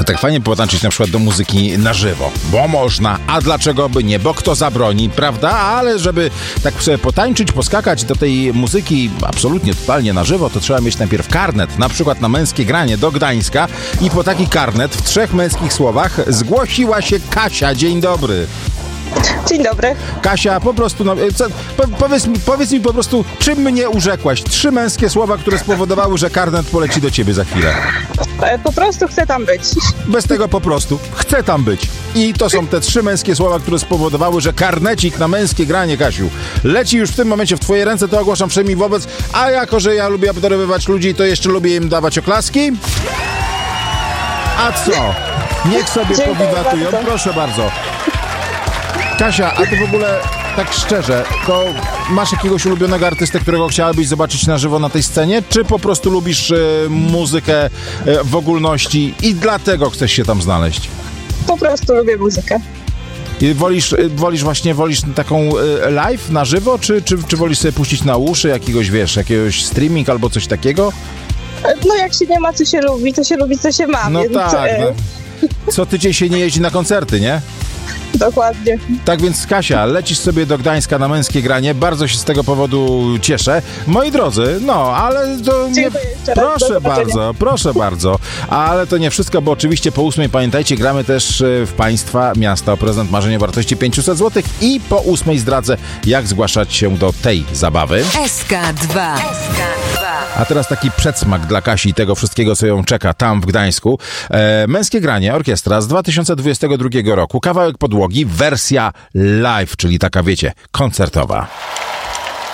tak fajnie potańczyć na przykład do muzyki na żywo, bo można, a dlaczego by nie, bo kto zabroni, prawda? Ale żeby tak sobie potańczyć, poskakać do tej muzyki absolutnie, totalnie na żywo, to trzeba mieć najpierw karnet, na przykład na Męskie Granie do Gdańska i po taki karnet w 3 męskich słowach zgłosiła się Kasia. Dzień dobry. Dzień dobry. Kasia, po prostu, powiedz mi po prostu, czym mnie urzekłaś? 3 męskie słowa, które spowodowały, że karnet poleci do ciebie za chwilę. Po prostu chcę tam być. Bez tego po prostu. Chcę tam być. I to są te 3 męskie słowa, które spowodowały, że karnecik na Męskie Granie, Kasiu, leci już w tym momencie w twoje ręce, to ogłaszam wszemi wobec, a jako, że ja lubię obdarowywać ludzi, to jeszcze lubię im dawać oklaski. A co? Niech sobie powiwatują. Proszę bardzo. Kasia, a ty w ogóle, tak szczerze, to masz jakiegoś ulubionego artystę, którego chciałabyś zobaczyć na żywo na tej scenie? Czy po prostu lubisz muzykę w ogólności i dlatego chcesz się tam znaleźć? Po prostu lubię muzykę. I wolisz taką live na żywo, czy wolisz sobie puścić na uszy jakiegoś streaming albo coś takiego? No jak się nie ma, co się lubi, to się lubi, co się ma. No więc, tak, co tydzień się nie jeździ na koncerty, nie? Dokładnie. Tak więc, Kasia, lecisz sobie do Gdańska na Męskie Granie. Bardzo się z tego powodu cieszę. Moi drodzy, ale to nie... Proszę bardzo. Ale to nie wszystko, bo oczywiście po 8 pamiętajcie, gramy też w Państwa miasta o prezent marzenia o wartości 500 zł i po 8 zdradzę, jak zgłaszać się do tej zabawy. SK2. A teraz taki przedsmak dla Kasi i tego wszystkiego, co ją czeka tam w Gdańsku. Męskie Granie, orkiestra z 2022 roku. Kawałek podłogi, wersja live, czyli taka, wiecie, koncertowa.